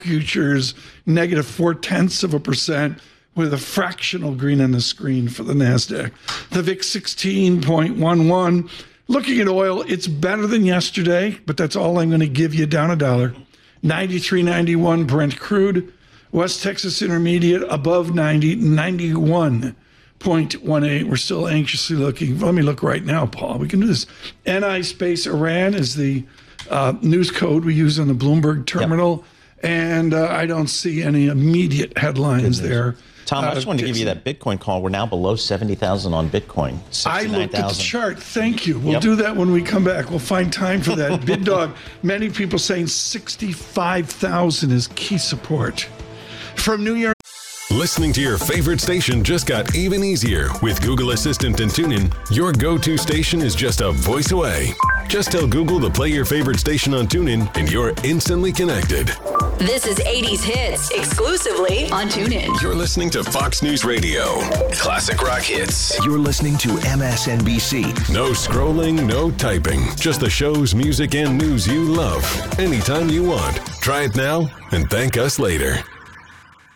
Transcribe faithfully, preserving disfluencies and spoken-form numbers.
futures, negative four-tenths of a percent, with a fractional green on the screen for the NASDAQ. The V I X sixteen point one one. Looking at oil, it's better than yesterday, but that's all I'm going to give you, down a dollar. ninety-three ninety-one Brent crude. West Texas Intermediate above ninety, ninety-one point one eight. We're still anxiously looking. Let me look right now, Paul. We can do this. N I Space Iran is the uh, news code we use on the Bloomberg terminal. Yep. And uh, I don't see any immediate headlines there. Tom, I just uh, wanted to give you that Bitcoin call. We're now below seventy thousand on Bitcoin. I looked at the chart. Thank you. We'll Yep. do that when we come back. We'll find time for that. Bid Dog, many people saying sixty-five thousand is key support. From New York. Listening to your favorite station just got even easier. With Google Assistant and TuneIn, your go-to station is just a voice away. Just tell Google to play your favorite station on TuneIn, and you're instantly connected. This is eighties Hits, exclusively on TuneIn. You're listening to Fox News Radio. Classic rock hits. You're listening to M S N B C. No scrolling, no typing. Just the shows, music, and news you love. Anytime you want. Try it now and thank us later.